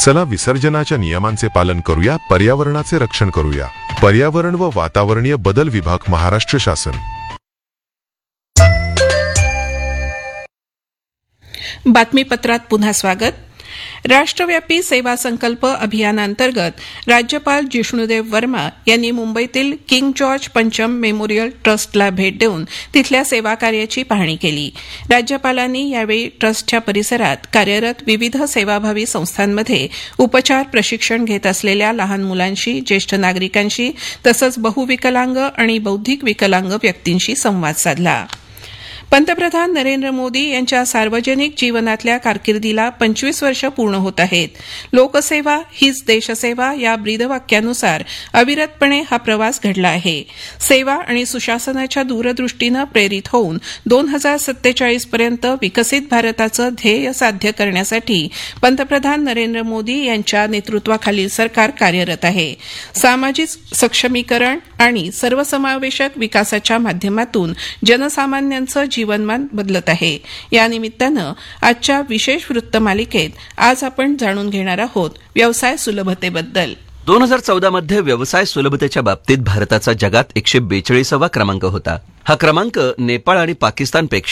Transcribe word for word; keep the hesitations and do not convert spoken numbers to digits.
चला विसर्जनाच्या नियमांचे पालन करूया, पर्यावरणाचे रक्षण करूया. पर्यावरण व वातावरणीय बदल विभाग, महाराष्ट्र शासन. बातमीपत्रात पुन्हा स्वागत. राष्ट्रव्यापी सेवा संकल्प अभियानांतर्गत राज्यपाल जिष्णुदेव वर्मा यांनी मुंबईतील किंग जॉर्ज पंचम मेमोरियल ट्रस्टला भेट देऊन तिथल्या सेवा कार्याची पाहणी केली. राज्यपालांनी यावेळी ट्रस्टच्या परिसरात कार्यरत विविध सेवाभावी संस्थांमध्ये उपचार प्रशिक्षण घेत असलेल्या लहान मुलांशी, ज्येष्ठ नागरिकांशी तसंच बहुविकलांग आणि बौद्धिक विकलांग व्यक्तींशी संवाद साधला. पंतप्रधान नरेंद्र मोदी यांच्या सार्वजनिक जीवनातल्या कारकिर्दीला पंचवीस वर्ष पूर्ण होत आहेत. लोकसेवा हीच देशसेवा या ब्रीदवाक्यानुसार अविरतपणे हा प्रवास घडला आहे. सेवा आणि सुशासनाच्या दूरदृष्टीनं प्रेरित होऊन दोन हजार सत्तेचाळीस पर्यंत विकसित भारताचं ध्येय साध्य करण्यासाठी पंतप्रधान नरेंद्र मोदी यांच्या नेतृत्वाखालील सरकार कार्यरत आहे. सामाजिक सक्षमीकरण आणि सर्वसमावेशक विकासाच्या माध्यमातून जनसामान्यांचं जीवनमान बदलत आहे. या निमित्तानं आजच्या विशेष वृत्तमालिकेत आज आपण जाणून घेणार आहोत व्यवसाय सुलभतेबद्दल. दोन हजार चौदा मध्ये व्यवसाय सुलभतेच्या बाबतीत भारताचा जगात एकशे बेचाळीसावा क्रमांक होता. हा क्रमांक नेपाळ आणि पाकिस्तानपेक्षा